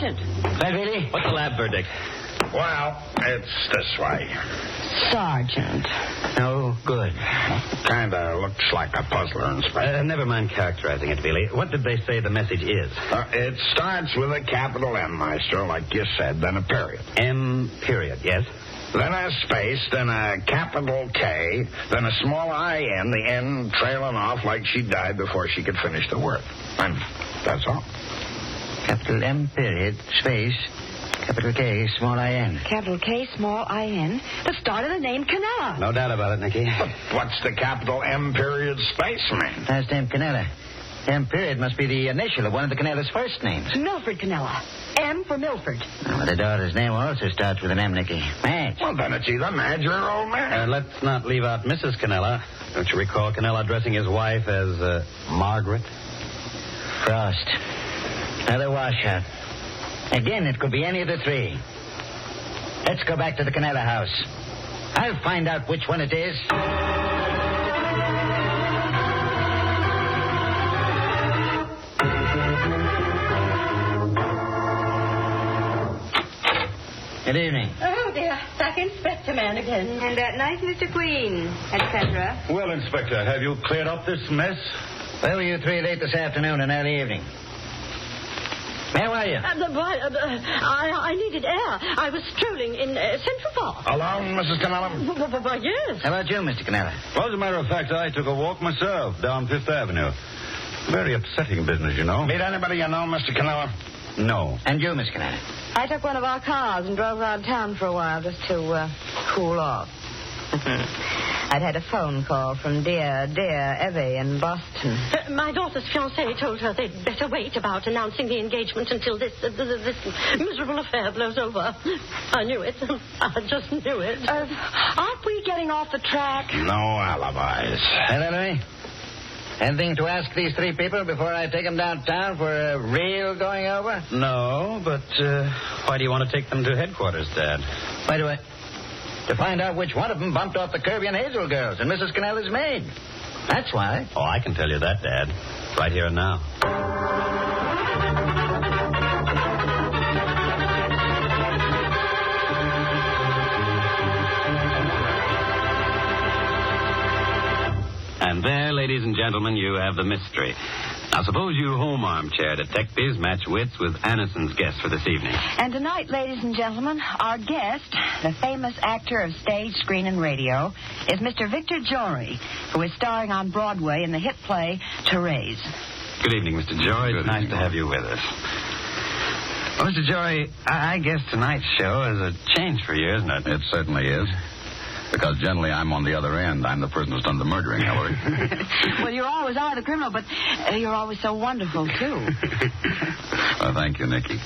Sergeant. That really? What's the lab verdict? Well, it's this way. Sergeant. No good. Kind of looks like a puzzler, Inspector. Never mind characterizing it, Billy. What did they say the message is? It starts with a capital M, Maestro, like you said, then a period. M period, yes? Then a space, then a capital K, then a small I-N, the N trailing off like she died before she could finish the word. And that's all. Capital M period, space, capital K, small I-N. Capital K, small I-N. The start of the name Canella. No doubt about it, Nicky. But what's the capital M period space mean? Last name Canella. M period must be the initial of one of the Canella's first names. Milford Canella. M for Milford. Well, the daughter's name also starts with an M, Nicky. Madge. Well, then it's either Madge or old man. Let's not leave out Mrs. Canella. Don't you recall Canella addressing his wife as Margaret? Frost. Another washout. Again, it could be any of the three. Let's go back to the Canella house. I'll find out which one it is. Good evening. Oh, dear. Back Inspector Man again. And that nice Mr. Queen, etc. Well, Inspector, have you cleared up this mess? Where were you three late this afternoon and early evening? Where were you? I needed air. I was strolling in Central Park. Alone, Mrs. Canella? Why, yes. How about you, Mr. Canella? Well, as a matter of fact, I took a walk myself down Fifth Avenue. Very upsetting business, you know. Meet anybody you know, Mr. Canella? No. And you, Miss Canella? I took one of our cars and drove around town for a while just to cool off. I'd had a phone call from dear Evie in Boston. My daughter's fiancé told her they'd better wait about announcing the engagement until this miserable affair blows over. I knew it. I just knew it. Aren't we getting off the track? No alibis. Well, Ellery, anything to ask these three people before I take them downtown for a real going over? No, but why do you want to take them to headquarters, Dad? Why do I? To find out which one of them bumped off the Kirby and Hazel girls and Mrs. Canella's maid. That's why. Oh, I can tell you that, Dad. Right here and now. And there, ladies and gentlemen, you have the mystery. Now, suppose you home armchair detectives match wits with Anison's guest for this evening. And tonight, ladies and gentlemen, our guest, the famous actor of stage, screen, and radio, is Mr. Victor Jory, who is starring on Broadway in the hit play Therese. Good evening, Mr. Jory. It's nice to have you with us. Well, Mr. Jory, I guess tonight's show is a change for you, isn't it? It certainly is. Because generally I'm on the other end. I'm the person who's done the murdering, Ellery. Well, you always are the criminal, but you're always so wonderful, too. Thank you, Nicky.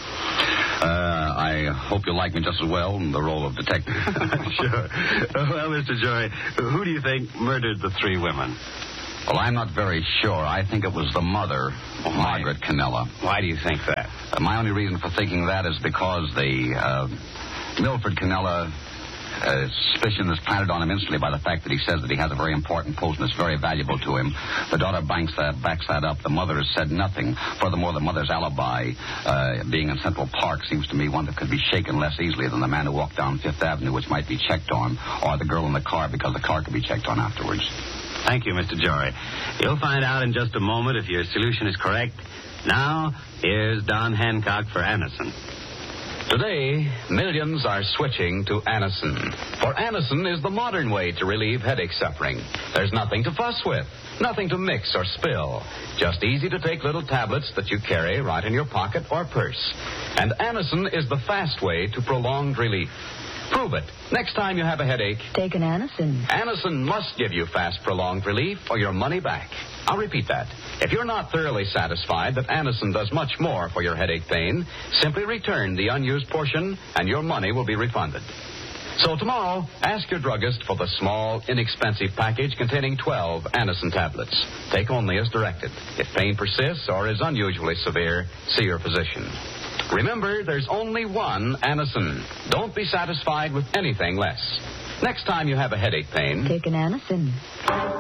I hope you'll like me just as well in the role of detective. Sure. Well, Mr. Jory, who do you think murdered the three women? Well, I'm not very sure. I think it was the mother, Margaret Canella. Why do you think that? My only reason for thinking that is because the Milford Canella... suspicion is planted on him instantly by the fact that he says that he has a very important post and it's very valuable to him. The daughter backs that up. The mother has said nothing. Furthermore, the mother's alibi, being in Central Park, seems to me one that could be shaken less easily than the man who walked down Fifth Avenue, which might be checked on, or the girl in the car, because the car could be checked on afterwards. Thank you, Mr. Jory. You'll find out in just a moment if your solution is correct. Now, here's Don Hancock for Anison. Today, millions are switching to Anison. For Anison is the modern way to relieve headache suffering. There's nothing to fuss with, nothing to mix or spill. Just easy to take little tablets that you carry right in your pocket or purse. And Anison is the fast way to prolonged relief. Prove it. Next time you have a headache, take an Anison. Anison must give you fast, prolonged relief or your money back. I'll repeat that. If you're not thoroughly satisfied that Anison does much more for your headache pain, simply return the unused portion and your money will be refunded. So tomorrow, ask your druggist for the small, inexpensive package containing 12 Anison tablets. Take only as directed. If pain persists or is unusually severe, see your physician. Remember, there's only one Anison. Don't be satisfied with anything less. Next time you have a headache pain, take an Anison.